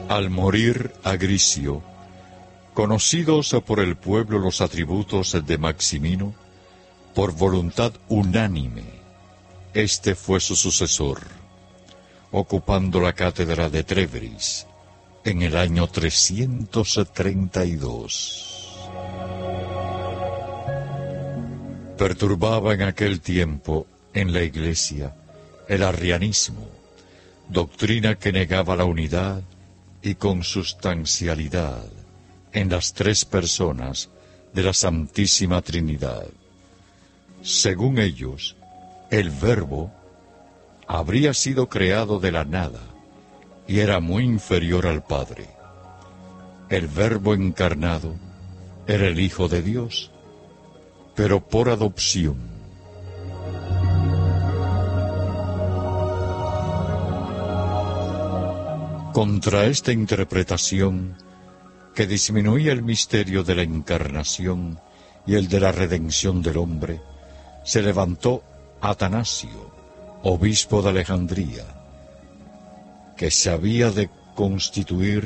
Al morir Agricio, conocidos por el pueblo los atributos de Maximino, por voluntad unánime, este fue su sucesor, ocupando la cátedra de Trébris en el año 332. Perturbaba en aquel tiempo en la Iglesia el arrianismo, doctrina que negaba la unidad y consustancialidad en las tres personas de la Santísima Trinidad. Según ellos, el Verbo habría sido creado de la nada y era muy inferior al Padre. El Verbo encarnado era el Hijo de Dios, pero por adopción. Contra esta interpretación, que disminuía el misterio de la encarnación y el de la redención del hombre, se levantó Atanasio, obispo de Alejandría, que se había de constituir